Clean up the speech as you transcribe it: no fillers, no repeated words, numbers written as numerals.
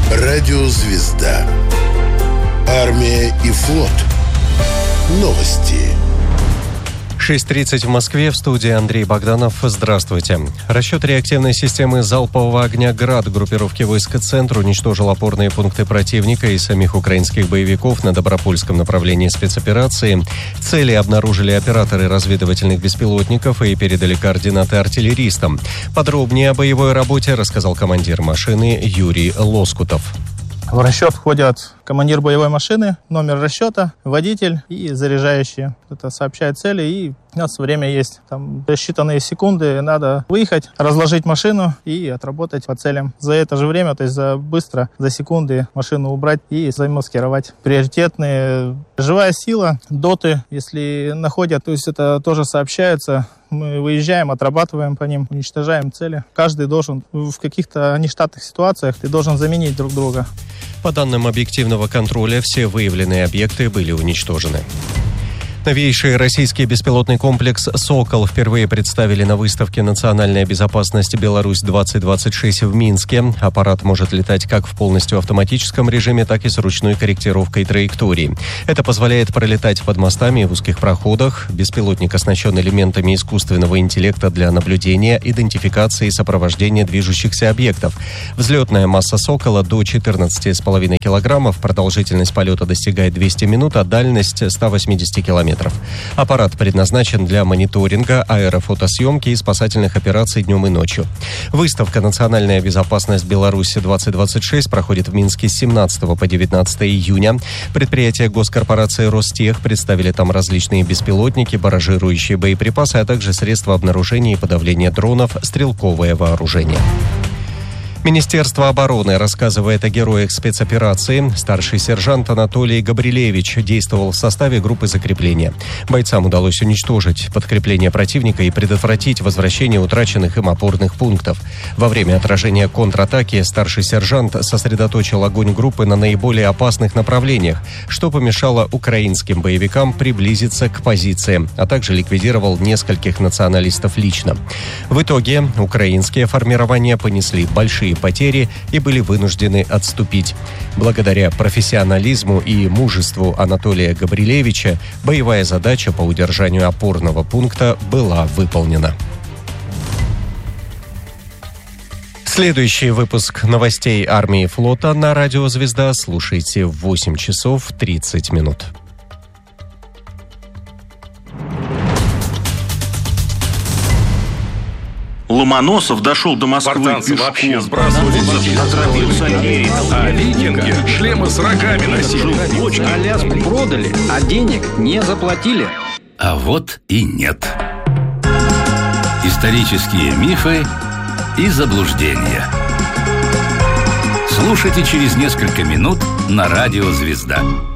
Радиозвезда. Армия и флот. Новости. 6:30 в Москве, в студии Андрей Богданов. Здравствуйте. Расчет реактивной системы залпового огня «Град» группировки войск «Центр» уничтожил опорные пункты противника и самих украинских боевиков на Добропольском направлении спецоперации. Цели обнаружили операторы разведывательных беспилотников и передали координаты артиллеристам. Подробнее о боевой работе рассказал командир машины Юрий Лоскутов. В расчет входят командир боевой машины, номер расчета, водитель и заряжающие. Это сообщает цели, и у нас время есть. Там считанные секунды, надо выехать, разложить машину и отработать по целям. За это же время, то есть за секунды машину убрать и замаскировать. Приоритетные живая сила, доты, если находят, то есть это тоже сообщается. Мы выезжаем, отрабатываем по ним, уничтожаем цели. Каждый должен в каких-то нештатных ситуациях ты должен заменить друг друга. По данным объективного контроля, все выявленные объекты были уничтожены. Новейший российский беспилотный комплекс «Сокол» впервые представили на выставке «Национальная безопасность Беларусь-2026» в Минске. Аппарат может летать как в полностью автоматическом режиме, так и с ручной корректировкой траектории. Это позволяет пролетать под мостами и в узких проходах. Беспилотник оснащен элементами искусственного интеллекта для наблюдения, идентификации и сопровождения движущихся объектов. Взлетная масса «Сокола» до 14,5 килограммов, продолжительность полета достигает 200 минут, а дальность 180 километров. Аппарат предназначен для мониторинга, аэрофотосъемки и спасательных операций днем и ночью. Выставка «Национальная безопасность Беларуси-2026» проходит в Минске с 17 по 19 июня. Предприятия госкорпорации «Ростех» представили там различные беспилотники, баражирующие боеприпасы, а также средства обнаружения и подавления дронов, стрелковое вооружение. Министерство обороны рассказывает о героях спецоперации. Старший сержант Анатолий Габрилевич действовал в составе группы закрепления. Бойцам удалось уничтожить подкрепление противника и предотвратить возвращение утраченных им опорных пунктов. Во время отражения контратаки старший сержант сосредоточил огонь группы на наиболее опасных направлениях, что помешало украинским боевикам приблизиться к позициям, а также ликвидировал нескольких националистов лично. В итоге украинские формирования понесли большие потери и были вынуждены отступить. Благодаря профессионализму и мужеству Анатолия Габрилевича боевая задача по удержанию опорного пункта была выполнена. Следующий выпуск новостей армии и флота на радио «Звезда» слушайте в 8 часов 30 минут. Ломоносов дошел до Москвы спартанцы вообще сбрасывали а викинги шлемы с рогами носили. Аляску продали, а денег не заплатили. А вот и нет. Исторические мифы и заблуждения. Слушайте через несколько минут на радио «Звезда».